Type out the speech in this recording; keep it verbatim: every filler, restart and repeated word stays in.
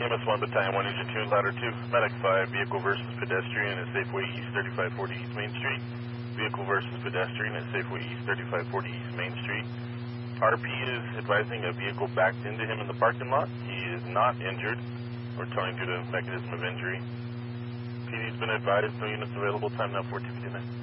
M S one Battalion one Engine two, Ladder two, Medic five, vehicle versus pedestrian at Safeway East, thirty-five forty East Main Street. Vehicle versus pedestrian at Safeway East, thirty-five forty East Main Street. R P is advising a vehicle backed into him in the parking lot. He is not injured. We're telling due to mechanism of injury. P D's been advised, no units available, time now fourteen fifty-nine.